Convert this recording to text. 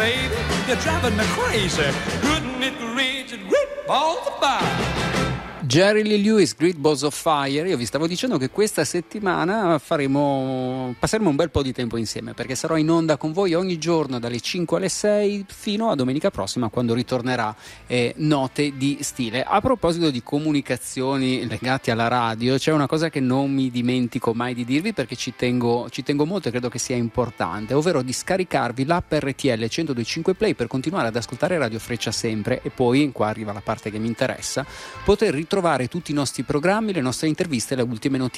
baby, you're driving me crazy. Couldn't it reach a great balls of fire? Jerry Lee Lewis, Great Balls of Fire. Io vi stavo dicendo che questa settimana passeremo un bel po' di tempo insieme, perché sarò in onda con voi ogni giorno dalle 5 alle 6 fino a domenica prossima, quando ritornerà Note di Stile. A proposito di comunicazioni legate alla radio, c'è una cosa che non mi dimentico mai di dirvi, perché ci tengo molto e credo che sia importante, ovvero di scaricarvi l'app RTL 102.5 Play per continuare ad ascoltare Radio Freccia sempre, e poi, qua arriva la parte che mi interessa, poter ritrovare tutti i nostri programmi, le nostre interviste e le ultime notizie